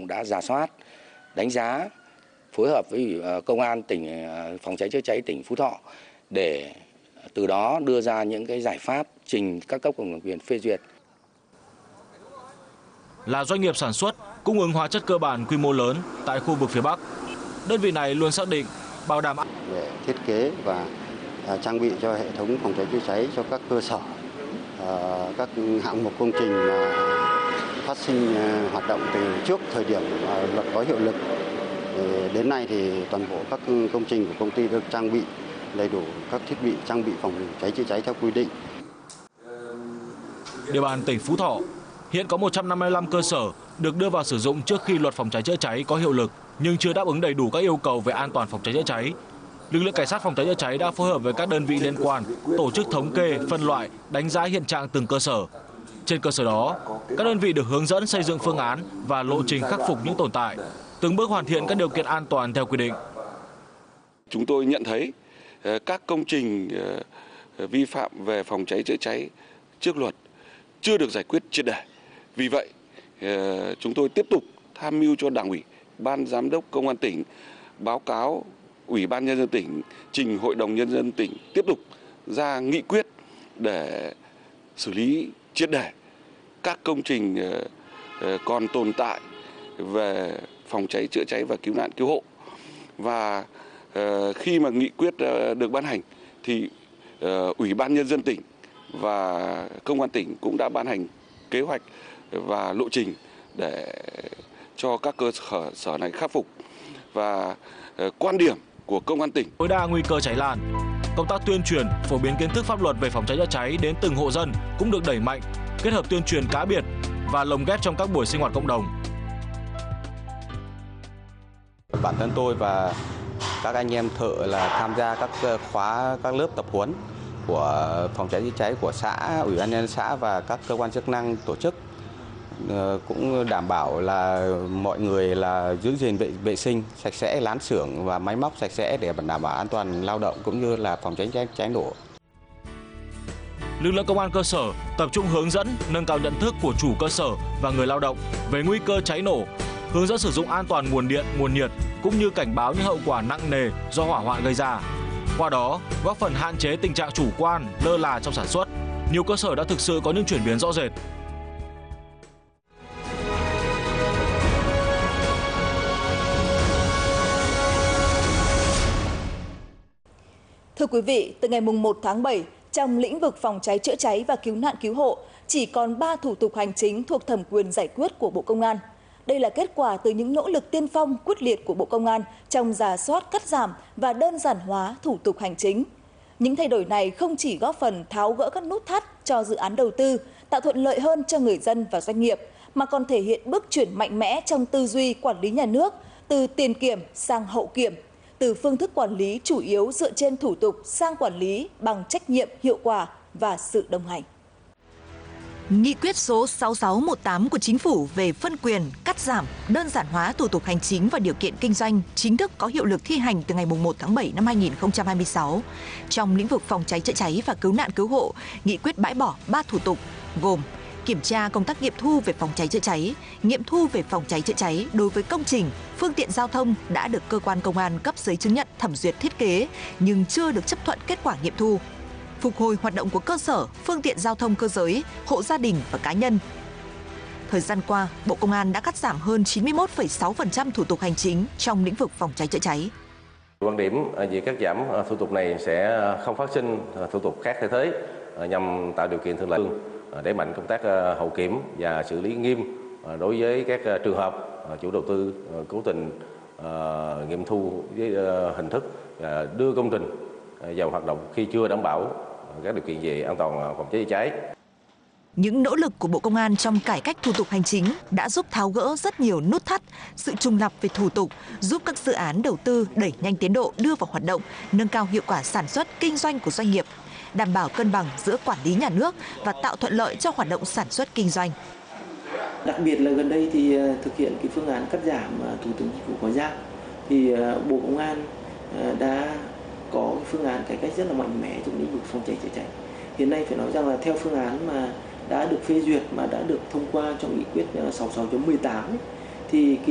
cũng đã rà soát, đánh giá, phối hợp với Công an tỉnh, Phòng cháy chữa cháy tỉnh Phú Thọ để từ đó đưa ra những cái giải pháp trình các cấp có thẩm quyền phê duyệt. Là doanh nghiệp sản xuất, cung ứng hóa chất cơ bản quy mô lớn tại khu vực phía Bắc, đơn vị này luôn xác định bảo đảm về thiết kế và trang bị cho hệ thống phòng cháy chữa cháy cho các cơ sở, các hạng mục công trình mà phát sinh hoạt động từ trước thời điểm luật có hiệu lực. Đến nay thì toàn bộ các công trình của công ty được trang bị đầy đủ các thiết bị trang bị phòng cháy chữa cháy theo quy định. Địa bàn tỉnh Phú Thọ hiện có 155 cơ sở được đưa vào sử dụng trước khi luật phòng cháy chữa cháy có hiệu lực nhưng chưa đáp ứng đầy đủ các yêu cầu về an toàn phòng cháy chữa cháy. Lực lượng cảnh sát phòng cháy chữa cháy đã phối hợp với các đơn vị liên quan tổ chức thống kê, phân loại, đánh giá hiện trạng từng cơ sở. Trên cơ sở đó, các đơn vị được hướng dẫn xây dựng phương án và lộ trình khắc phục những tồn tại, từng bước hoàn thiện các điều kiện an toàn theo quy định. Chúng tôi nhận thấy các công trình vi phạm về phòng cháy chữa cháy trước luật chưa được giải quyết triệt để. Vì vậy, chúng tôi tiếp tục tham mưu cho Đảng ủy, Ban Giám đốc Công an tỉnh báo cáo Ủy ban Nhân dân tỉnh, trình Hội đồng Nhân dân tỉnh tiếp tục ra nghị quyết để xử lý triệt để các công trình còn tồn tại về phòng cháy chữa cháy và cứu nạn cứu hộ. Và khi mà nghị quyết được ban hành thì Ủy ban Nhân dân tỉnh và Công an tỉnh cũng đã ban hành kế hoạch và lộ trình để cho các cơ sở này khắc phục. Và quan điểm của Công an tỉnh tối đa nguy cơ cháy lan, công tác tuyên truyền, phổ biến kiến thức pháp luật về phòng cháy chữa cháy đến từng hộ dân cũng được đẩy mạnh, kết hợp tuyên truyền cá biệt và lồng ghép trong các buổi sinh hoạt cộng đồng. Bản thân tôi và các anh em thợ là tham gia các lớp tập huấn của phòng cháy chữa cháy của xã, Ủy ban nhân dân xã và các cơ quan chức năng tổ chức, cũng đảm bảo là mọi người là giữ gìn vệ sinh sạch sẽ lán xưởng và máy móc sạch sẽ để đảm bảo an toàn lao động cũng như là phòng cháy cháy nổ. Lực lượng công an cơ sở tập trung hướng dẫn, nâng cao nhận thức của chủ cơ sở và người lao động về nguy cơ cháy nổ, hướng dẫn sử dụng an toàn nguồn điện, nguồn nhiệt cũng như cảnh báo những hậu quả nặng nề do hỏa hoạn gây ra. Qua đó, góp phần hạn chế tình trạng chủ quan, lơ là trong sản xuất. Nhiều cơ sở đã thực sự có những chuyển biến rõ rệt. Thưa quý vị, từ ngày 1 tháng 7, trong lĩnh vực phòng cháy chữa cháy và cứu nạn cứu hộ, chỉ còn 3 thủ tục hành chính thuộc thẩm quyền giải quyết của Bộ Công an. Đây là kết quả từ những nỗ lực tiên phong quyết liệt của Bộ Công an trong rà soát, cắt giảm và đơn giản hóa thủ tục hành chính. Những thay đổi này không chỉ góp phần tháo gỡ các nút thắt cho dự án đầu tư, tạo thuận lợi hơn cho người dân và doanh nghiệp, mà còn thể hiện bước chuyển mạnh mẽ trong tư duy quản lý nhà nước, từ tiền kiểm sang hậu kiểm, từ phương thức quản lý chủ yếu dựa trên thủ tục sang quản lý bằng trách nhiệm, hiệu quả và sự đồng hành. Nghị quyết số 6618 của Chính phủ về phân quyền, cắt giảm, đơn giản hóa thủ tục hành chính và điều kiện kinh doanh chính thức có hiệu lực thi hành từ ngày 1 tháng 7 năm 2026. Trong lĩnh vực phòng cháy chữa cháy và cứu nạn cứu hộ, nghị quyết bãi bỏ 3 thủ tục gồm kiểm tra công tác nghiệm thu về phòng cháy chữa cháy, nghiệm thu về phòng cháy chữa cháy đối với công trình, phương tiện giao thông đã được cơ quan công an cấp giấy chứng nhận thẩm duyệt thiết kế nhưng chưa được chấp thuận kết quả nghiệm thu. Phục hồi hoạt động của cơ sở, phương tiện giao thông cơ giới, hộ gia đình và cá nhân. Thời gian qua, Bộ Công an đã cắt giảm hơn 91,6% thủ tục hành chính trong lĩnh vực phòng cháy chữa cháy. Quan điểm về cắt giảm thủ tục này sẽ không phát sinh thủ tục khác thay thế nhằm tạo điều kiện thuận lợi, đẩy mạnh công tác hậu kiểm và xử lý nghiêm đối với các trường hợp chủ đầu tư cố tình nghiệm thu với hình thức đưa công trình vào hoạt động khi chưa đảm bảo các điều kiện về an toàn phòng cháy chữa cháy. Những nỗ lực của Bộ Công an trong cải cách thủ tục hành chính đã giúp tháo gỡ rất nhiều nút thắt, sự trùng lặp về thủ tục, giúp các dự án đầu tư đẩy nhanh tiến độ đưa vào hoạt động, nâng cao hiệu quả sản xuất, kinh doanh của doanh nghiệp, đảm bảo cân bằng giữa quản lý nhà nước và tạo thuận lợi cho hoạt động sản xuất kinh doanh. Đặc biệt là gần đây thì thực hiện cái phương án cắt giảm thủ tục dịch vụ ngoại giao thì Bộ Công an đã có phương án cải cách rất là mạnh mẽ trong lĩnh vực phòng cháy chữa cháy. Hiện nay phải nói rằng là theo phương án mà đã được phê duyệt, mà đã được thông qua trong nghị quyết 66.18 thì